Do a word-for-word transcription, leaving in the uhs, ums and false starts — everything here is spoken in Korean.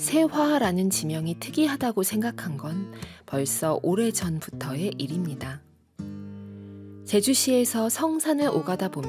세화라는 지명이 특이하다고 생각한 건 벌써 오래전부터의 일입니다. 제주시에서 성산을 오가다 보면